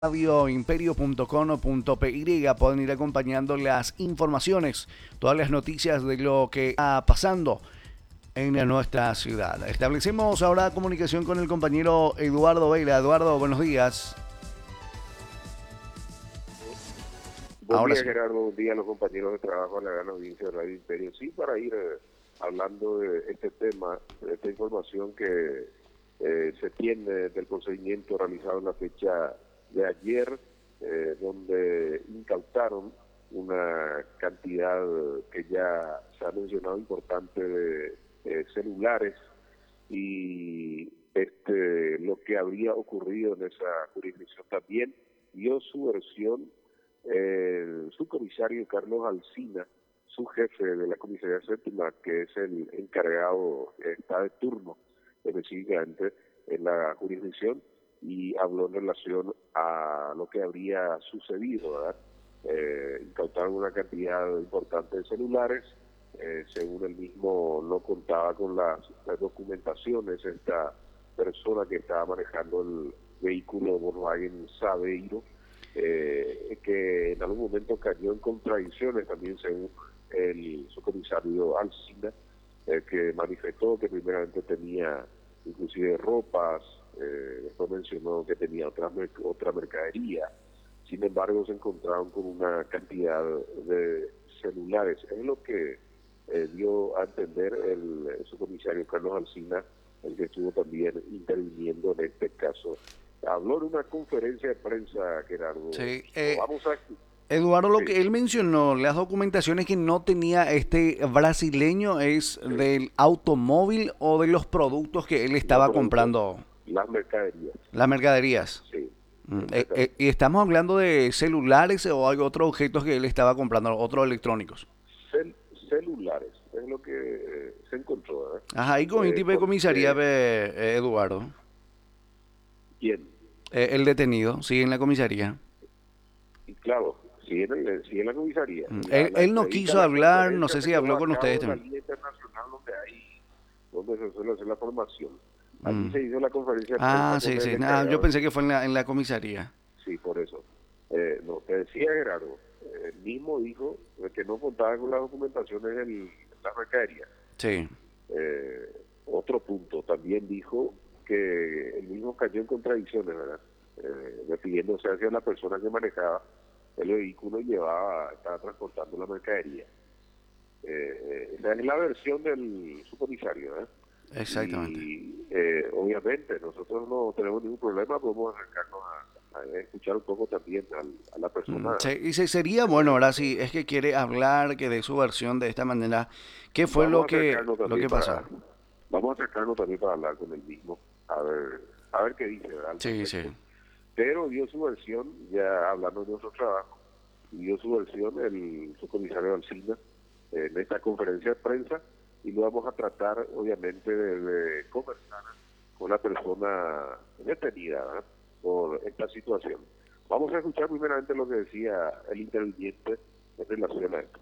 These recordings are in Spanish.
radioimperio.com.py pueden ir acompañando las informaciones, todas las noticias de lo que está pasando en nuestra ciudad. Establecemos ahora comunicación con el compañero Eduardo Vela. Eduardo, buenos días. Buen Ahora día, sí. Gerardo. Buen día a los compañeros de trabajo de la gran audiencia de Radio Imperio. Sí, para ir hablando de este tema, de esta información que se tiene del procedimiento realizado en la fecha de ayer, donde incautaron una cantidad que ya se ha mencionado importante de celulares y lo que habría ocurrido en esa jurisdicción. También dio su versión el subcomisario Carlos Alsina, su jefe de la comisaría séptima, que es el encargado, está de turno específicamente en la jurisdicción, y habló en relación a lo que habría sucedido, ¿verdad? Incautaron una cantidad importante de celulares, según él mismo no contaba con las documentaciones esta persona que estaba manejando el vehículo Volkswagen Saveiro, que en algún momento cayó en contradicciones también según el subcomisario Alsina, que manifestó que primeramente tenía inclusive ropas, después mencionó que tenía otra mercadería. Sin embargo, se encontraron con una cantidad de celulares. Es lo que dio a entender el subcomisario Carlos Alsina, el que estuvo también interviniendo en este caso. Habló en una conferencia de prensa, Gerardo. Sí, Vamos a... Eduardo, lo Sí, que él mencionó, las documentaciones que no tenía este brasileño es sí, del automóvil o de los productos que él los estaba productos, comprando, las mercaderías. las mercaderías. Sí, ¿Y exactamente. estamos hablando de celulares o hay otros objetos que él estaba comprando, otros electrónicos? Celulares, es lo que se encontró, ¿verdad? Ajá, ¿y con qué tipo de comisaría, Porque, Eduardo? ¿quién? El detenido, sí, en la comisaría. Y claro, si en la comisaría, la Él no entrevista, quiso la hablar, no conferencia sé se si llevó habló a con ustedes cabo en la también. línea internacional donde se suele hacer la formación. Allí Mm. se hizo la conferencia de prensa Ah, con sí, el sí. Ah, yo encargado. pensé que fue en la comisaría. Sí, por eso. No, te decía Gerardo, él mismo dijo que no contaba con las documentaciones en la mercadería. Sí. Otro punto, también dijo que él mismo cayó en contradicciones, ¿verdad? Refiriéndose hacia la persona que manejaba el vehículo y estaba transportando la mercadería. Esa es la versión del subcomisario, ¿verdad? Exactamente. Y obviamente nosotros no tenemos ningún problema, podemos acercarnos a escuchar un poco también a la persona. Sí, y sería bueno, ahora si es que quiere hablar, que dé su versión de esta manera, ¿qué fue Vamos a acercarnos lo también que pasó? para hablar con él mismo, a ver qué dice, ¿verdad? Al Sí, sí. respecto. Pero dio su versión, ya hablando de nuestro trabajo, dio su versión el subcomisario Alsina en esta conferencia de prensa, y lo vamos a tratar obviamente de conversar con la persona detenida, ¿verdad?, por esta situación. Vamos a escuchar primeramente lo que decía el interviniente en relación a esto.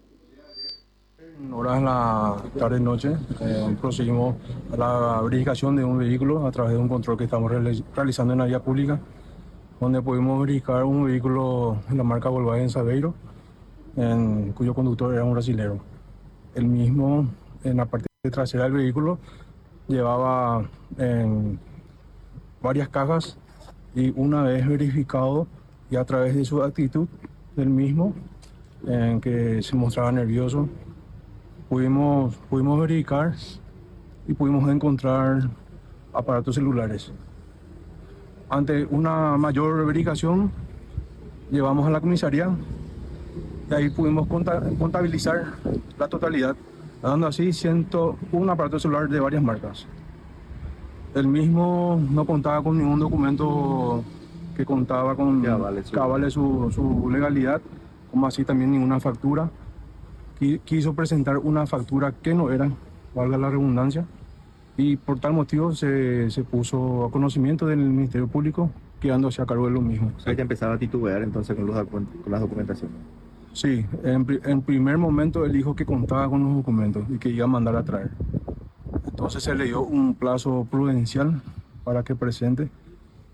En horas de la tarde-noche proseguimos a la verificación de un vehículo a través de un control que estamos realizando en la vía pública, donde pudimos verificar un vehículo de la marca Volkswagen Saveiro, cuyo conductor era un brasilero. El mismo, en la parte trasera del vehículo, llevaba varias cajas, y una vez verificado y a través de su actitud del mismo, en que se mostraba nervioso, pudimos verificar y pudimos encontrar aparatos celulares. Ante una mayor verificación, llevamos a la comisaría y ahí pudimos contabilizar la totalidad, dando así 101 aparatos celulares de varias marcas. El mismo no contaba con ningún documento que contaba con que avale su legalidad, como así también ninguna factura. Quiso presentar una factura que no era, valga la redundancia, y por tal motivo se puso a conocimiento del Ministerio Público, quedándose a cargo de lo mismo. O sea, ya empezaba a titubear entonces con las documentaciones. Sí, en primer momento él dijo que contaba con los documentos y que iba a mandar a traer. Entonces se le dio un plazo prudencial para que presente,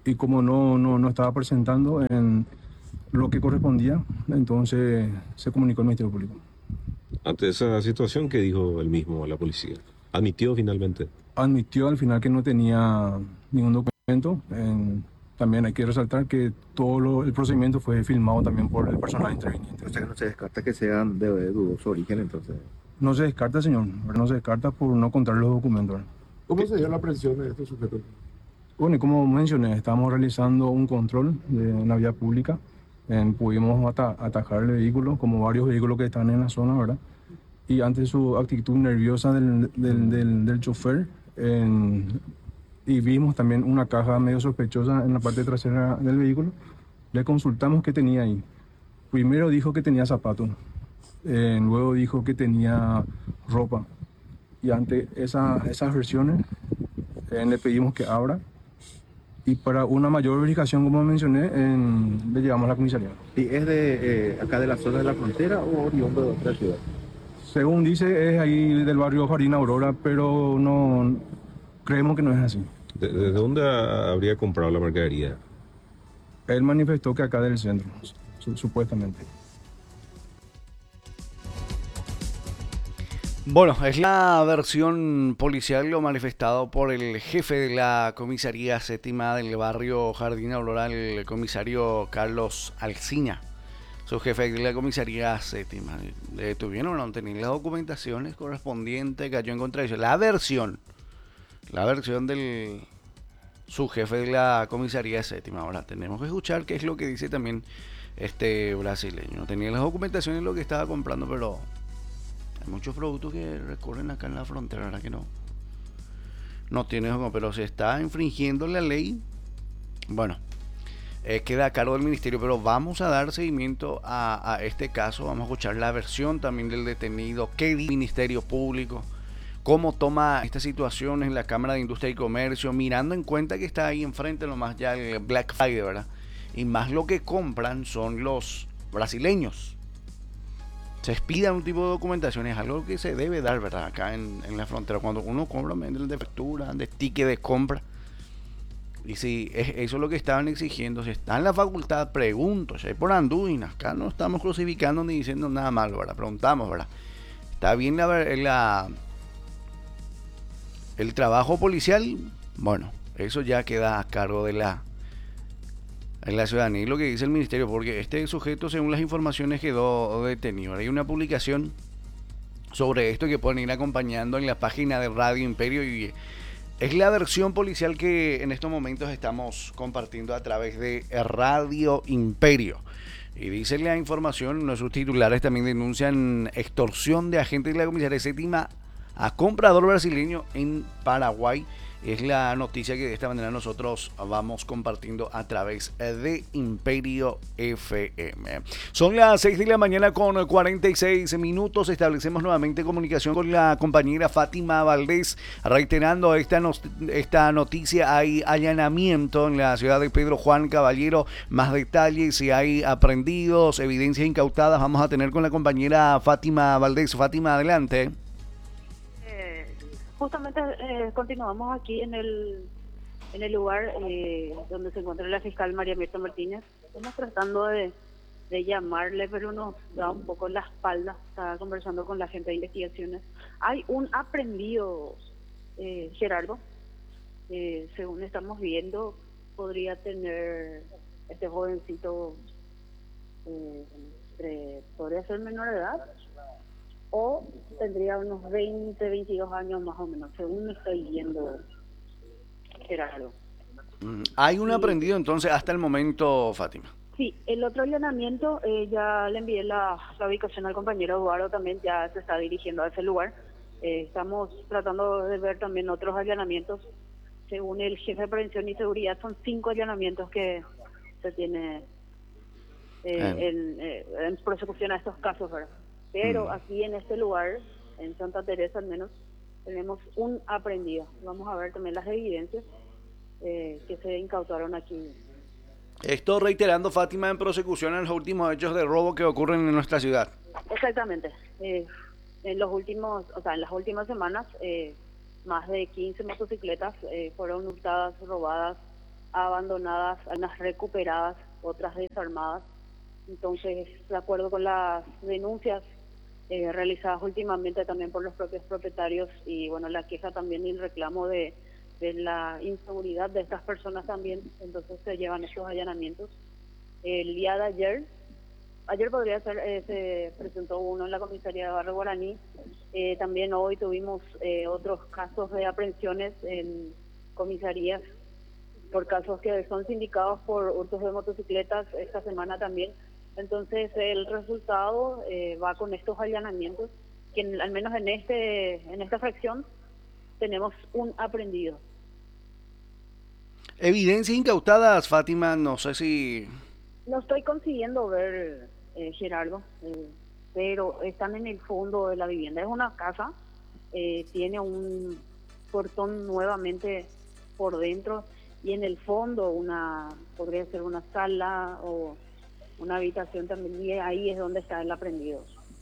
y como no estaba presentando en lo que correspondía, entonces se comunicó al Ministerio Público. Ante esa situación, ¿qué dijo él mismo a la policía? ¿Admitió finalmente? Admitió al final que no tenía ningún documento. También hay que resaltar que el procedimiento fue filmado también por el personal interviniente. O sea que no se descarta que sean de dudoso origen, entonces. No se descarta, señor, no se descarta por no contar los documentos. ¿Cómo se dio la aprehensión de estos sujetos? Bueno, y como mencioné, estamos realizando un control de la vía pública. Pudimos atajar el vehículo, como varios vehículos que están en la zona, ¿verdad? Y ante su actitud nerviosa del chofer, y vimos también una caja medio sospechosa en la parte trasera del vehículo, le consultamos qué tenía ahí. Primero dijo que tenía zapatos, luego dijo que tenía ropa. Y ante esas versiones, le pedimos que abra. Y para una mayor verificación, como mencioné, le llevamos a la comisaría. ¿Y es de acá de la zona de la frontera o oriundo de otra ciudad? Según dice, es ahí del barrio Jardín Aurora, pero no creemos que no es así. ¿Desde dónde habría comprado la mercadería? Él manifestó que acá del centro, supuestamente. Bueno, es la versión policial lo manifestado por el jefe de la comisaría séptima del barrio Jardín Aurora, el comisario Carlos Alsina, su jefe de la comisaría séptima. Le detuvieron, no tenían las documentaciones correspondientes, cayó en contradicción. La versión del su jefe de la comisaría séptima. Ahora tenemos que escuchar qué es lo que dice también este brasileño. No tenía las documentaciones de lo que estaba comprando, pero hay muchos productos que recorren acá en la frontera, ¿verdad que no? No tiene, pero se está infringiendo la ley. Bueno, queda a cargo del ministerio, pero vamos a dar seguimiento a este caso. Vamos a escuchar la versión también del detenido, qué dice el Ministerio Público, cómo toma esta situación en la Cámara de Industria y Comercio, mirando en cuenta que está ahí enfrente nomás ya el Black Friday, ¿verdad? Y más lo que compran son los brasileños. Se expidan un tipo de documentación, es algo que se debe dar, ¿verdad? Acá en la frontera, cuando uno compra, venden de factura, de ticket de compra. Y si eso es lo que estaban exigiendo, si está en la facultad, pregunto, si hay por anduinas, acá no estamos crucificando ni diciendo nada malo, ¿verdad? Preguntamos, ¿verdad? ¿Está bien el trabajo policial? Bueno, eso ya queda a cargo de la ciudadanía y lo que dice el ministerio, porque este sujeto, según las informaciones, quedó detenido. Hay una publicación sobre esto que pueden ir acompañando en la página de Radio Imperio y es la versión policial que en estos momentos estamos compartiendo a través de Radio Imperio. Y dice la información, nuestros titulares también denuncian extorsión de agentes de la comisaría séptima a comprador brasileño en Paraguay. Es la noticia que de esta manera nosotros vamos compartiendo a través de Imperio FM. Son las 6 de la mañana con 46 minutos. Establecemos nuevamente comunicación con la compañera Fátima Valdés, reiterando esta noticia. Hay allanamiento en la ciudad de Pedro Juan Caballero. Más detalles, si hay aprehendidos, evidencias incautadas, vamos a tener con la compañera Fátima Valdés. Fátima, adelante. Justamente continuamos aquí en el lugar donde se encuentra la fiscal María Mirta Martínez. Estamos tratando de llamarle, pero nos da un poco la espalda. Estaba conversando con la gente de investigaciones. Hay un aprehendido, Gerardo. Según estamos viendo, podría tener este jovencito, podría ser menor de edad, o tendría unos 20, 22 años más o menos, según estoy viendo, Gerardo. Hay un aprehendido entonces hasta el momento, Fátima. Sí, el otro allanamiento, ya le envié la ubicación al compañero Eduardo, también ya se está dirigiendo a ese lugar. Estamos tratando de ver también otros allanamientos. Según el jefe de Prevención y Seguridad, son 5 allanamientos que se tiene en prosecución a estos casos, ¿verdad? Pero aquí en este lugar, en Santa Teresa al menos, tenemos un aprehendido. Vamos a ver también las evidencias que se incautaron aquí. Esto reiterando, Fátima, en prosecución a los últimos hechos de robo que ocurren en nuestra ciudad. Exactamente. En las últimas semanas, más de 15 motocicletas fueron hurtadas, robadas abandonadas, unas recuperadas, otras desarmadas. Entonces, de acuerdo con las denuncias realizadas últimamente también por los propios propietarios y bueno, la queja también y el reclamo de la inseguridad de estas personas también, entonces se llevan estos allanamientos. El día de ayer podría ser, se presentó uno en la comisaría de Barrio Guaraní, también hoy tuvimos otros casos de aprehensiones en comisarías por casos que son sindicados por hurtos de motocicletas esta semana también. Entonces el resultado va con estos allanamientos, que al menos en esta fracción tenemos un aprehendido. Evidencias incautadas, Fátima, no sé si... No estoy consiguiendo ver, Gerardo, pero están en el fondo de la vivienda. Es una casa, tiene un portón nuevamente por dentro y en el fondo podría ser una sala o una habitación también, y ahí es donde está el aprendido.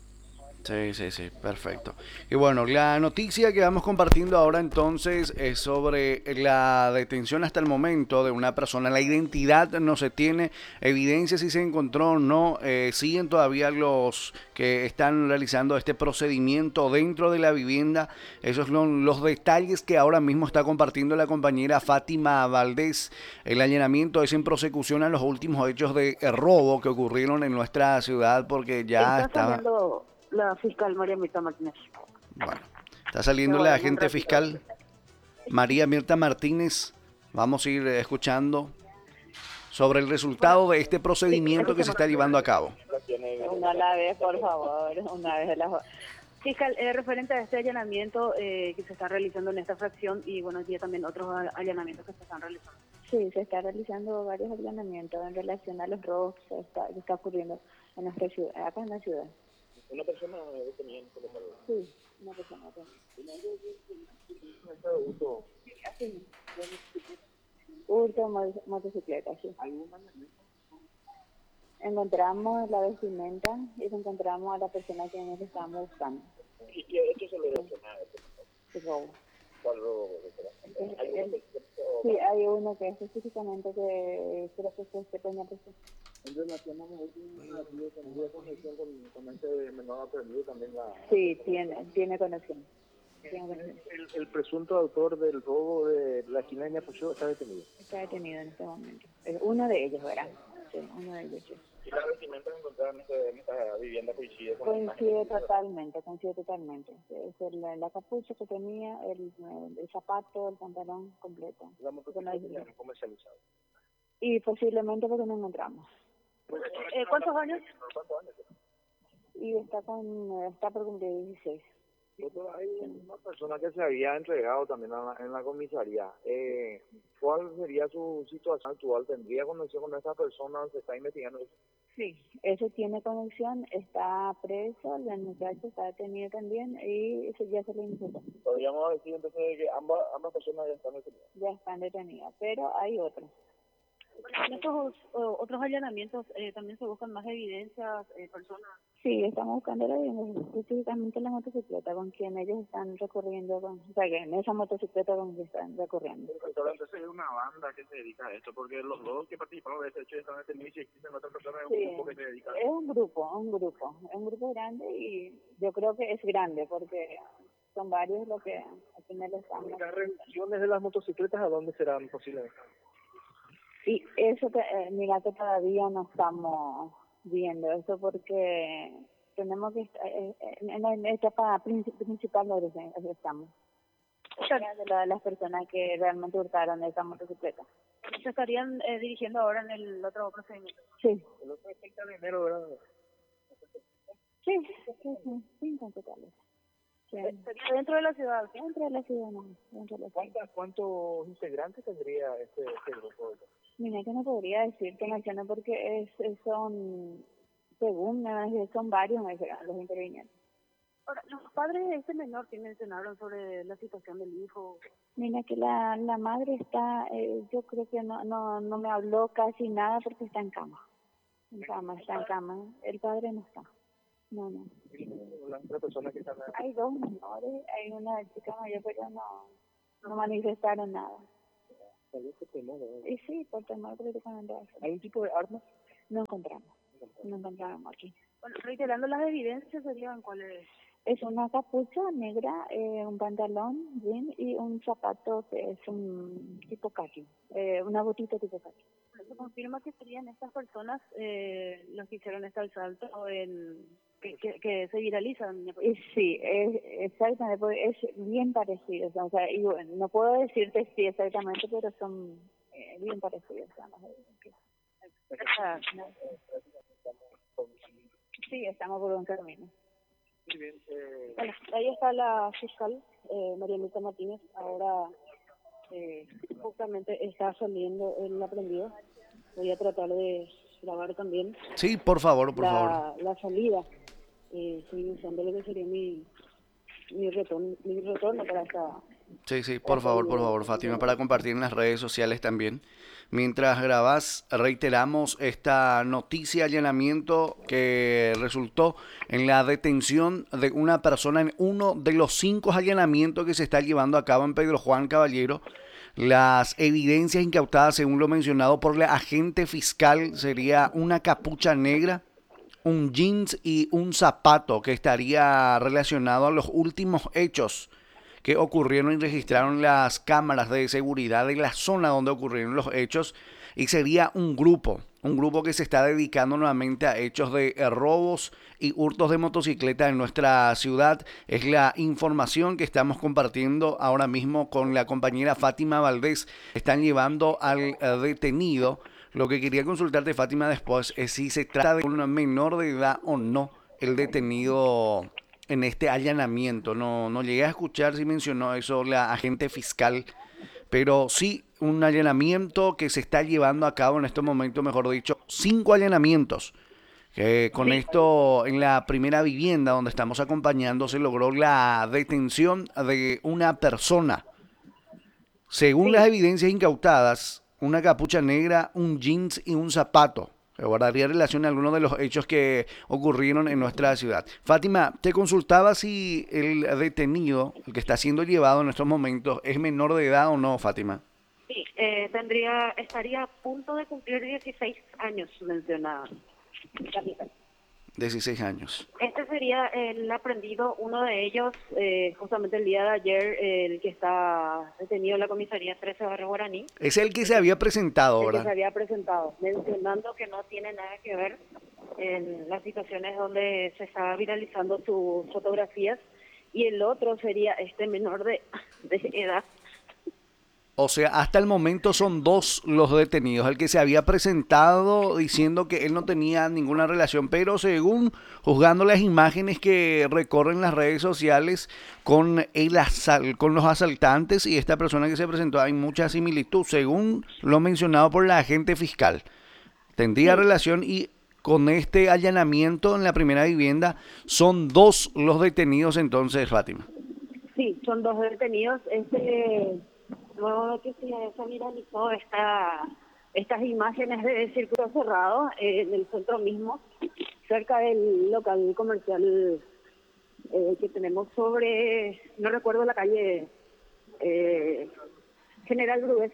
Sí, perfecto. Y bueno, la noticia que vamos compartiendo ahora entonces es sobre la detención hasta el momento de una persona. La identidad no se tiene, evidencia si se encontró o no. Siguen todavía los que están realizando este procedimiento dentro de la vivienda. Esos son los detalles que ahora mismo está compartiendo la compañera Fátima Valdés. El allanamiento es en prosecución a los últimos hechos de robo que ocurrieron en nuestra ciudad, porque ya Está estaba... saliendo la fiscal María Mirta Martínez. Bueno, está saliendo Me voy la en un agente ratito. fiscal María Mirta Martínez. Vamos a ir escuchando sobre el resultado de este procedimiento que se está llevando a cabo. Una a la vez, por favor, una vez a la vez. Fiscal, referente a este allanamiento que se está realizando en esta fracción y bueno, aquí también otros allanamientos que se están realizando. Sí, se está realizando varios allanamientos en relación a los robos que está ocurriendo en nuestra ciudad, acá en la ciudad. ¿Una persona detenida en Colombia? Sí, una persona. Hurto motocicleta, sí. Encontramos la vestimenta y encontramos a la persona que nos estábamos buscando. ¿Y qué hecho se le relaciona? El robo. ¿Cuál robo? Sí, hay uno que específicamente que creo que fue este peña persona. En relación a los últimos días, ¿tendría conexión con este menor aprendido también la...? Sí, tiene conexión. El presunto autor del robo de la esquina de Ñapuchó está detenido. Está detenido en este momento. Es uno de ellos, ¿verdad? Sí, uno de ellos. Sí. ¿Y la vestimenta encontrada en esta vivienda coincide con Coincide totalmente. Es la capucha que tenía, el zapato, el pantalón completo. la motocicleta comercializada? Y posiblemente porque no encontramos. ¿Cuántos años? Y está por cumplir 16. Hay una persona que se había entregado también en la comisaría. ¿Cuál sería su situación actual? ¿Tendría conexión con esa persona? ¿Se está investigando eso? Sí, eso tiene conexión, está preso, el muchacho está detenido también y eso ya se le imputó. Podríamos decir entonces que ambas personas ya están detenidas. Ya están detenidas, pero hay otros. En estos otros allanamientos también se buscan más evidencias, personas. Sí, estamos buscando la evidencia, específicamente la motocicleta con quien ellos están recorriendo, o sea, que en esa motocicleta con quien están recorriendo. Pero entonces es una banda que se dedica a esto, porque los dos que participaron de ese hecho están detenidos y existen otras personas de un grupo que se dedica a esto. Es un grupo grande y yo creo que es grande porque son varios los que al final están. ¿Las revisiones de las motocicletas a dónde serán posiblemente? Y eso mira que todavía no estamos viendo eso porque tenemos que estar en la etapa principal donde estamos. De las personas que realmente hurtaron esa motocicleta. ¿Se estarían dirigiendo ahora en el otro procedimiento? Sí. El otro es 30 de enero, ¿verdad? Sí, cinco totales. Sí. ¿Sería dentro de la ciudad? Dentro de la ciudad, no. ¿Cuántos integrantes tendría este grupo? Mira, que no podría decirte, Marciano, porque son, según son varios los intervinientes. Ahora, los padres de este menor que mencionaron sobre la situación del hijo. Mira que la madre está, yo creo que no me habló casi nada porque está en cama. Está en cama. El padre no está. No. Las otras personas que están... Hay dos menores, hay una chica mayor, pero no manifestaron nada. Y sí, por temor prácticamente a eso. ¿Hay un tipo de armas? No encontramos. No encontramos aquí. Bueno, reiterando las evidencias, serían cuáles. Es una capucha negra, un pantalón, jean y un zapato que es un tipo kaki, una botita tipo kaki. ¿Se confirma que serían estas personas los que hicieron este asalto que se viralizan? Y sí, exactamente, porque es bien parecido. O sea, y bueno, no puedo decirte sí exactamente, pero son bien parecidos. Sí, estamos por un camino. Muy bien. Bueno, ahí está la fiscal, María Luisa Martínez. Ahora justamente está saliendo el aprendido. Voy a tratar de grabar también Sí, por favor, por favor. la salida. Estoy usando lo que sería mi retorno para esta... Sí, por favor, Fátima, para compartir en las redes sociales también. Mientras grabás, reiteramos esta noticia de allanamiento que resultó en la detención de una persona en uno de los 5 allanamientos que se está llevando a cabo en Pedro Juan Caballero. Las evidencias incautadas, según lo mencionado por la agente fiscal, sería una capucha negra, un jeans y un zapato que estaría relacionado a los últimos hechos que ocurrieron y registraron las cámaras de seguridad de la zona donde ocurrieron los hechos, y sería un grupo que se está dedicando nuevamente a hechos de robos y hurtos de motocicleta en nuestra ciudad. Es la información que estamos compartiendo ahora mismo con la compañera Fátima Valdés. Están llevando al detenido. Lo que quería consultarte, Fátima, después es si se trata de un menor de edad o no el detenido en este allanamiento. No llegué a escuchar si mencionó eso la agente fiscal, pero sí un allanamiento que se está llevando a cabo en este momento, mejor dicho, 5 allanamientos. Con esto, en la primera vivienda donde estamos acompañando, se logró la detención de una persona. Según las evidencias incautadas, una capucha negra, un jeans y un zapato, que guardaría relación a algunos de los hechos que ocurrieron en nuestra ciudad. Fátima, te consultaba si el detenido, el que está siendo llevado en estos momentos, es menor de edad o no, Fátima. Sí, estaría a punto de cumplir 16 años, mencionaba. 16 años. Este sería el aprendido, uno de ellos, justamente el día de ayer, el que está detenido en la comisaría 13 Barrio Guaraní. Es el que se había presentado, El ¿verdad? que se había presentado, mencionando que no tiene nada que ver en las situaciones donde se estaba viralizando sus fotografías, y el otro sería este menor de edad. O sea, hasta el momento son 2 los detenidos. El que se había presentado diciendo que él no tenía ninguna relación, pero según juzgando las imágenes que recorren las redes sociales con con los asaltantes y esta persona que se presentó, hay mucha similitud, según lo mencionado por la agente fiscal. Tendría relación, y con este allanamiento en la primera vivienda son 2 los detenidos entonces, Fátima. Sí, son 2 detenidos. Luego de que se viralizó estas imágenes de círculo cerrado en el centro mismo, cerca del local comercial que tenemos sobre, no recuerdo la calle, General Grues,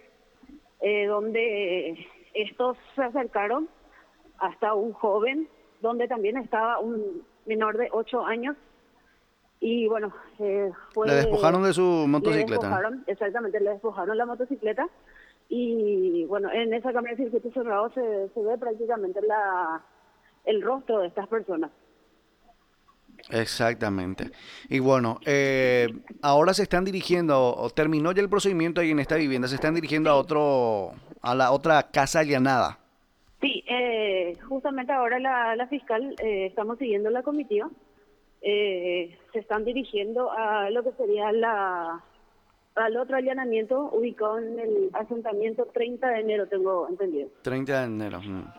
donde estos se acercaron hasta un joven, donde también estaba un menor de 8 años. Y bueno, le despojaron de su motocicleta. Exactamente, le despojaron la motocicleta. Y bueno, en esa cámara de circuito cerrado se ve prácticamente el rostro de estas personas. Exactamente. Y bueno, ahora se están dirigiendo, o terminó ya el procedimiento ahí en esta vivienda, se están dirigiendo a la otra casa allanada. Sí, justamente ahora la fiscal, estamos siguiendo la comitiva. Se están dirigiendo a lo que sería al otro allanamiento ubicado en el asentamiento 30 de enero, tengo entendido. 30 de enero.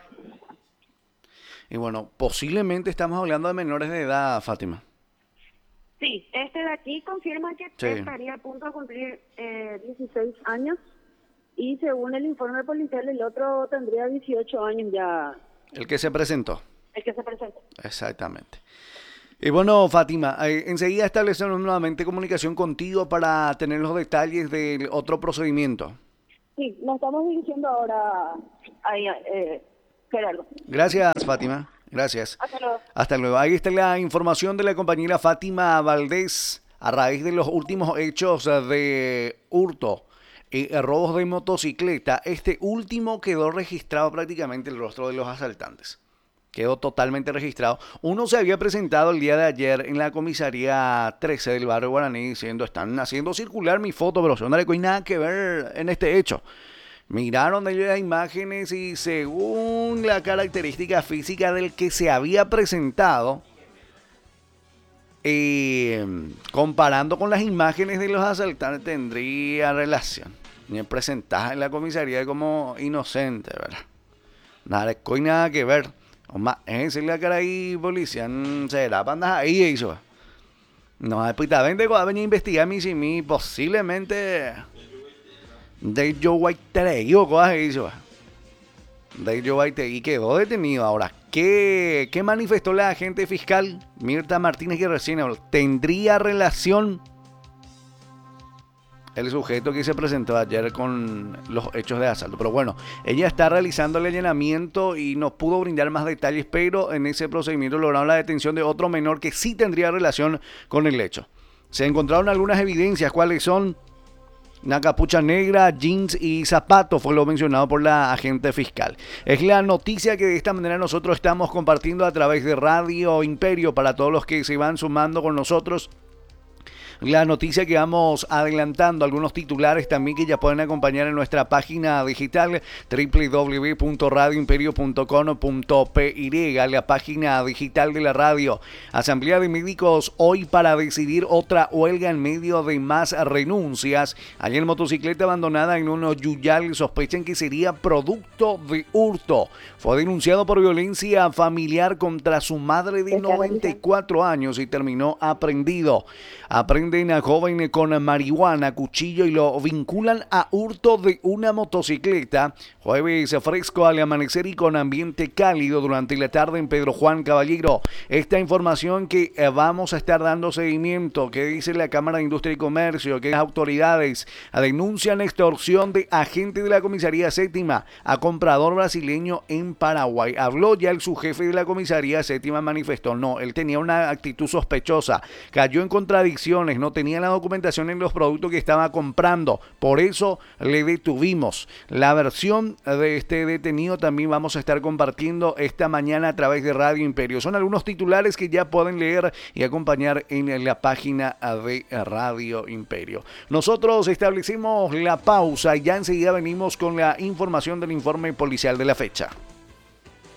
Y bueno, posiblemente estamos hablando de menores de edad, Fátima. Sí, este de aquí confirma que estaría a punto de cumplir 16 años, y según el informe policial el otro tendría 18 años ya. El que se presentó. El que se presentó. Exactamente. Y bueno, Fátima, enseguida establecemos nuevamente comunicación contigo para tener los detalles del otro procedimiento. Sí, nos estamos dirigiendo ahora ahí, Gerardo. Gracias, Fátima. Gracias. Hasta luego. Hasta luego. Ahí está la información de la compañera Fátima Valdés a raíz de los últimos hechos de hurto y robos de motocicleta. Este último quedó registrado prácticamente el rostro de los asaltantes. Quedó totalmente registrado. Uno se había presentado el día de ayer en la comisaría 13 del barrio Guaraní diciendo, están haciendo circular mi foto, pero yo no le hay nada que ver en este hecho. Miraron ellos las imágenes y según la característica física del que se había presentado, comparando con las imágenes de los asaltantes, tendría relación. Me presentaba en la comisaría como inocente, ¿verdad? Nada que ver. Oma, esa es la cara ahí, policía, será para andar ahí, eso. No, después también tengo que venir a investigar mi posiblemente de Joe White traído cosas eso. De Joe White y quedó detenido. Ahora, ¿qué manifestó la agente fiscal Mirta Martínez que recién habló? ¿Tendría relación el sujeto que se presentó ayer con los hechos de asalto? Pero bueno, ella está realizando el allanamiento y nos pudo brindar más detalles, pero en ese procedimiento lograron la detención de otro menor que sí tendría relación con el hecho. Se encontraron algunas evidencias, ¿cuáles son? Una capucha negra, jeans y zapatos fue lo mencionado por la agente fiscal. Es la noticia que de esta manera nosotros estamos compartiendo a través de Radio Imperio para todos los que se van sumando con nosotros. La noticia que vamos adelantando, algunos titulares también que ya pueden acompañar en nuestra página digital www.radioimperio.com.py, la página digital de la radio. Asamblea de médicos hoy para decidir otra huelga en medio de más renuncias. Ayer motocicleta abandonada en un Yuyal, sospechan que sería producto de hurto. Fue denunciado por violencia familiar contra su madre de 94 años y terminó aprendido. Aprenden a joven con marihuana, cuchillo y lo vinculan a hurto de una motocicleta. Jueves fresco al amanecer y con ambiente cálido durante la tarde en Pedro Juan Caballero. Esta información que vamos a estar dando seguimiento, que dice la Cámara de Industria y Comercio, que las autoridades denuncian extorsión de agente de la comisaría séptima a comprador brasileño en Paraguay. Habló ya el subjefe de la comisaría séptima, manifestó, no, él tenía una actitud sospechosa, cayó en contradicciones, no tenía la documentación en los productos que estaba comprando, por eso le detuvimos. La versión de este detenido también vamos a estar compartiendo esta mañana a través de Radio Imperio. Son algunos titulares que ya pueden leer y acompañar en la página de Radio Imperio. Nosotros establecimos la pausa y ya enseguida venimos con la información del informe policial de la fecha.